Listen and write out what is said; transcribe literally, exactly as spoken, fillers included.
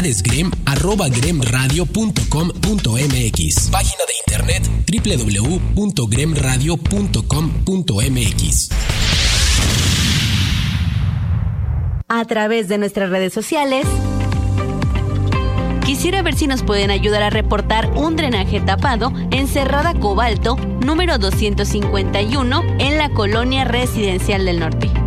grem arroba gremradio punto com punto mx. Página de internet doble u doble u doble u punto gremradio punto com punto mx. A través de nuestras redes sociales. Quisiera ver si nos pueden ayudar a reportar un drenaje tapado en Cerrada Cobalto, número doscientos cincuenta y uno, en la Colonia Residencial del Norte.